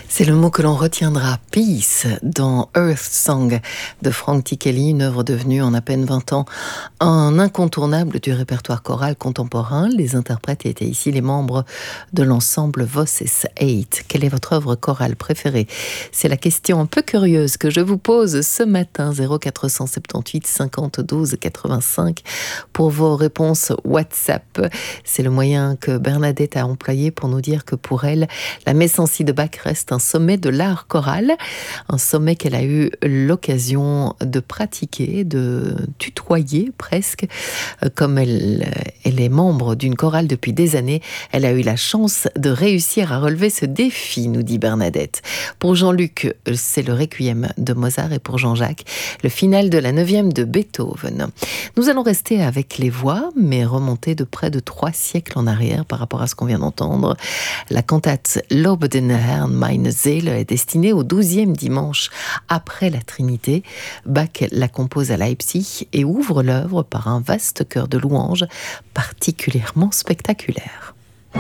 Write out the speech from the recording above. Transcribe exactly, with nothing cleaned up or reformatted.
C'est le mot que l'on retiendra, peace, dans Earth Song de Frank Ticheli, une œuvre devenue en à peine vingt ans un incontournable du répertoire choral contemporain. Les interprètes étaient ici les membres de l'ensemble Voices eight. Quelle est votre œuvre chorale préférée? C'est la question un peu curieuse que je vous pose ce matin, zéro quatre cent soixante-dix-huit cinquante douze quatre-vingt-cinq pour vos réponses WhatsApp. C'est le moyen que Bernadette a employé pour nous dire que pour elle, la messe en si de Bach reste un sommet de l'art choral, un sommet qu'elle a eu l'occasion de pratiquer, de tutoyer presque. Comme elle, elle est membre d'une chorale depuis des années, elle a eu la chance de réussir à relever ce défi, nous dit Bernadette. Pour Jean-Luc, c'est le Requiem de Mozart, et pour Jean-Jacques, le final de la neuvième de Beethoven. Nous allons rester avec les voix, mais remonter de près de trois siècles en arrière par rapport à ce qu'on vient d'entendre. La cantate Lob den Herrn, meine Seele est destinée au douzième dimanche après la Trinité. Bach la compose à Leipzig et ouvre l'œuvre par un vaste chœur de louanges particulièrement spectaculaire.